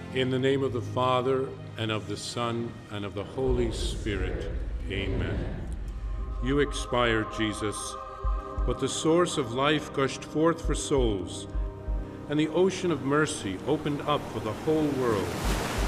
In the name of the Father, and of the Son, and of the Holy Spirit. Amen. You expired, Jesus, but the source of life gushed forth for souls, and the ocean of mercy opened up for the whole world.